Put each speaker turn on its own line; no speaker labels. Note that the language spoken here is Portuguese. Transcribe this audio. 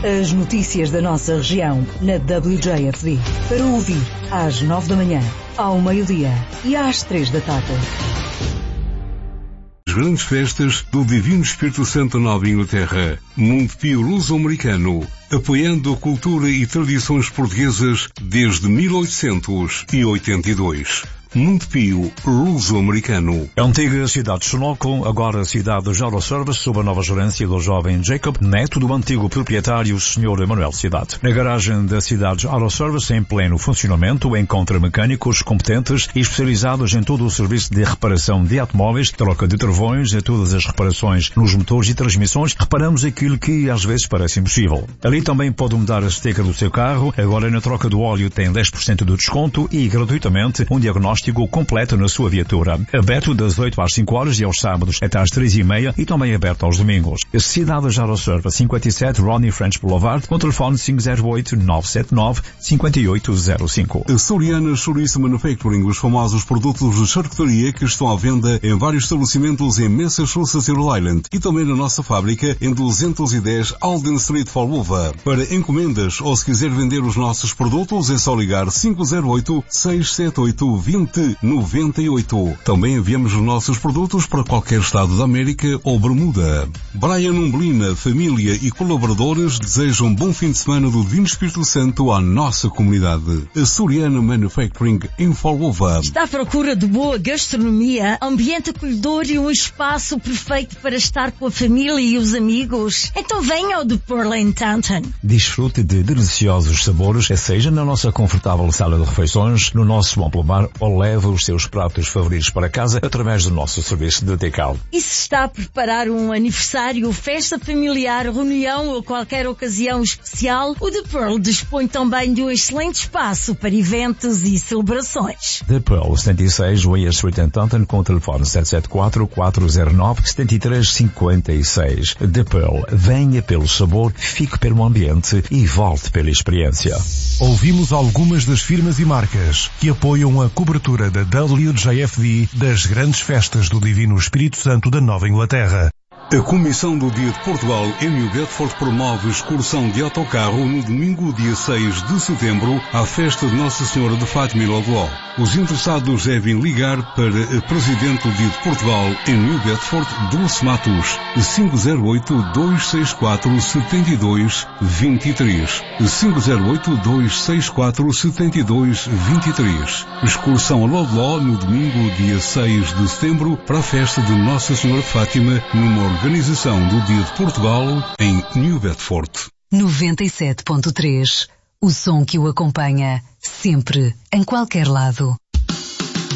As notícias da nossa região na WJFD. Para ouvir às 9 da manhã, ao meio-dia e às 3 da tarde.
As grandes festas do Divino Espírito Santo na Nova Inglaterra. Mundo Pio Luso-Americano, apoiando a cultura e tradições portuguesas desde 1882. Mundo Pio Luso-Americano.
A antiga cidade de Sonoco, agora a cidade de Autoservice, sob a nova gerência do jovem Jacob, neto do antigo proprietário Sr. Manuel Cidade. Na garagem da cidade de Autoservice, em pleno funcionamento, encontra mecânicos competentes e especializados em todo o serviço de reparação de automóveis, troca de travões e todas as reparações nos motores e transmissões. Reparamos aquilo que às vezes parece impossível. Ali também pode mudar a esteira do seu carro. Agora na troca do óleo tem 10% de desconto e gratuitamente um diagnóstico completo na sua viatura. Aberto das 8 às 5 horas e aos sábados até às 3h30 e também aberto aos domingos. Cidade de Autoservice, 57 Rodney French Boulevard, com telefone 508-979-5805.
Açoriana Chouriço Manufacturing, os famosos produtos de charcutaria que estão à venda em vários estabelecimentos em Massachusetts e Rhode Island e também na nossa fábrica em 210 Alden Street, Falluva. Para encomendas ou se quiser vender os nossos produtos é só ligar 508-678-2098. Também enviamos os nossos produtos para qualquer estado da América ou Bermuda. Brian Umblina, família e colaboradores desejam um bom fim de semana do Divino Espírito Santo à nossa comunidade. Açoriana Manufacturing em Falluva.
Está à procura de boa gastronomia, ambiente acolhedor e um espaço perfeito para estar com a família e os amigos? Então venha ao The Pearl in Taunton.
Desfrute de deliciosos sabores, seja na nossa confortável sala de refeições, no nosso amplo bar ou leva os seus pratos favoritos para casa através do nosso serviço de take-out.
E se está a preparar um aniversário, festa familiar, reunião ou qualquer ocasião especial, o The Pearl dispõe também de um excelente espaço para eventos e celebrações.
The Pearl, 76 Weir Street em Taunton, com o telefone 774-409-7356. The Pearl, venha pelo sabor, fique pelo ambiente e volte pela experiência.
Ouvimos algumas das firmas e marcas que apoiam a cobertura da WJFD das grandes festas do Divino Espírito Santo da Nova Inglaterra.
A Comissão do Dia de Portugal em New Bedford promove excursão de autocarro no domingo, dia 6 de setembro, à festa de Nossa Senhora de Fátima e Lodló. Os interessados devem ligar para a Presidente do Dia de Portugal em New Bedford, Dulce Matos, 508-264-7223. 508-264-7223. Excursão a Lodló no domingo, dia 6 de setembro, para a festa de Nossa Senhora de Fátima, numa organização do Dia de Portugal em New Bedford.
97.3. O som que o acompanha sempre, em qualquer lado.